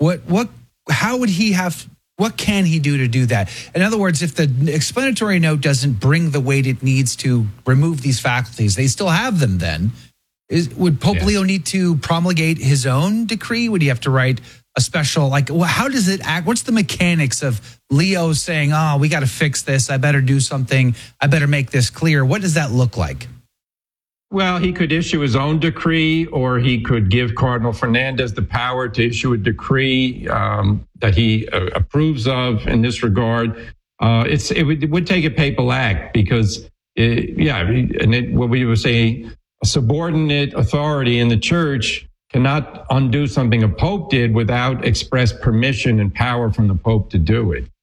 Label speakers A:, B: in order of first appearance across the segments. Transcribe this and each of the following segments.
A: how would he have, what can he do that? In other words, if the explanatory note doesn't bring the weight it needs to remove these faculties, they still have them then. Would Pope Leo need to promulgate his own decree? Would he have to write a special, how does it act? What's the mechanics of Leo saying, oh, we got to fix this. I better do something. I better make this clear. What does that look like?
B: Well, he could issue his own decree, or he could give Cardinal Fernandez the power to issue a decree that he approves of in this regard. It would take a papal act because, what we would say, a subordinate authority in the church cannot undo something a pope did without express permission and power from the pope to do it.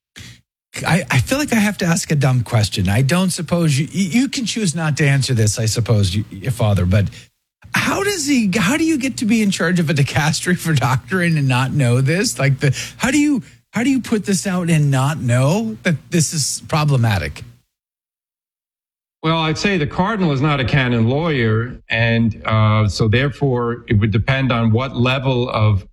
A: I feel like I have to ask a dumb question. I don't suppose you can choose not to answer this, I suppose, Father, but how do you get to be in charge of a dicastery for doctrine and not know this? How do you put this out and not know that this is problematic?
B: Well, I'd say the cardinal is not a canon lawyer, and so therefore it would depend on what level of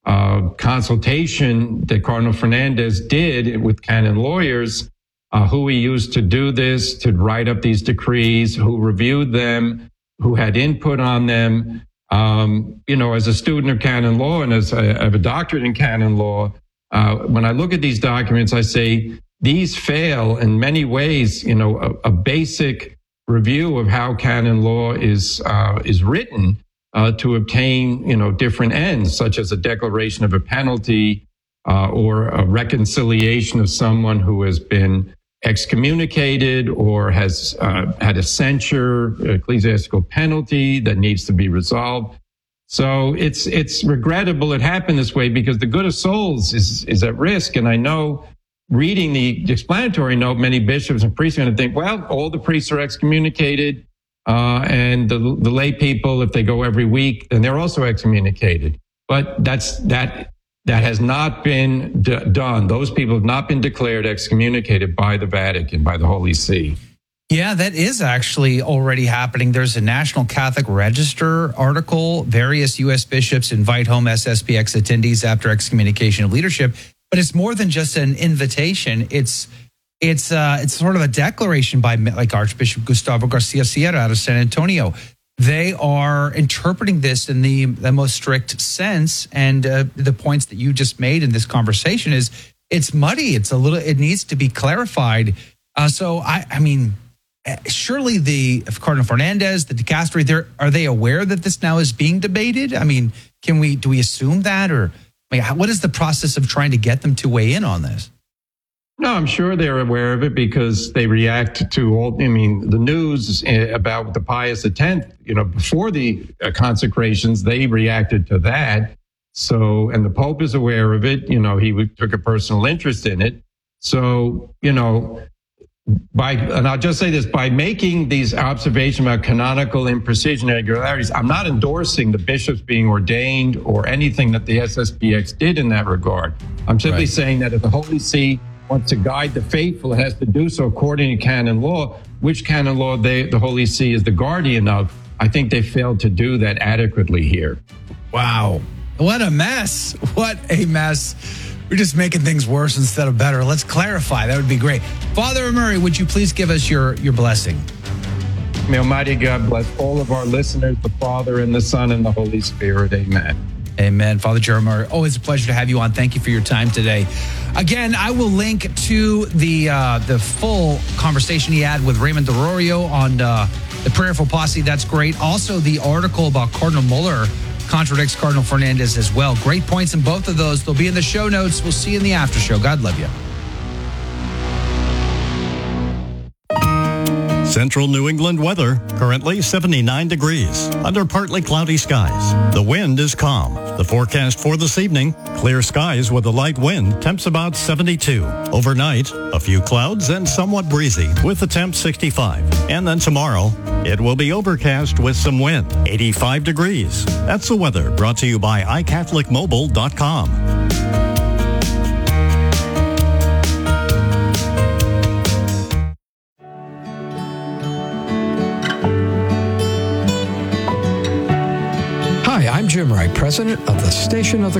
B: consultation that Cardinal Fernandez did with canon lawyers, who he used to do this, to write up these decrees, who reviewed them, who had input on them. As a student of canon law and as I have a doctorate in canon law, when I look at these documents, I say these fail in many ways. A basic review of how canon law is written to obtain, different ends, such as a declaration of a penalty or a reconciliation of someone who has been excommunicated or has had a censure, ecclesiastical penalty that needs to be resolved. So it's regrettable it happened this way because the good of souls is at risk. And I know reading the explanatory note, many bishops and priests are going to think, well, all the priests are excommunicated. And the lay people, if they go every week, then they're also excommunicated. But that has not been done. Those people have not been declared excommunicated by the Vatican, by the Holy See.
A: Yeah, that is actually already happening. There's a National Catholic Register article. Various U.S. bishops invite home SSPX attendees after excommunication of leadership. But it's more than just an invitation. It's sort of a declaration by Archbishop Gustavo Garcia Sierra out of San Antonio. They are interpreting this in the most strict sense. And the points that you just made in this conversation is it's muddy. It needs to be clarified. Surely if Cardinal Fernandez, the dicastery, are they aware that this now is being debated? I mean, do we assume that, or what is the process of trying to get them to weigh in on this?
B: No, I'm sure they're aware of it because they react to the news about the Pius X, before the consecrations, they reacted to that. So, and the Pope is aware of it. He took a personal interest in it. So, and I'll just say this, by making these observations about canonical imprecision and irregularities, I'm not endorsing the bishops being ordained or anything that the SSPX did in that regard. I'm simply saying that if the Holy See wants to guide the faithful, it has to do so according to canon law, which canon law the Holy See is the guardian of. I think they failed to do that adequately here.
A: Wow. What a mess. What a mess. We're just making things worse instead of better. Let's clarify. That would be great. Father Murray, would you please give us your blessing?
B: May Almighty God bless all of our listeners, the Father and the Son and the Holy Spirit. Amen.
A: Amen. Father Jeremiah, always a pleasure to have you on. Thank you for your time today. Again, I will link to the full conversation he had with Raymond DeRorio on the Prayerful Posse. That's great. Also, the article about Cardinal Muller contradicts Cardinal Fernandez as well. Great points in both of those. They'll be in the show notes. We'll see you in the after show. God love you.
C: Central New England weather, currently 79 degrees, under partly cloudy skies. The wind is calm. The forecast for this evening, clear skies with a light wind, temps about 72. Overnight, a few clouds and somewhat breezy, with the temp 65. And then tomorrow, it will be overcast with some wind, 85 degrees. That's the weather, brought to you by iCatholicMobile.com.
D: I'm Jim Wright, president of the Station of the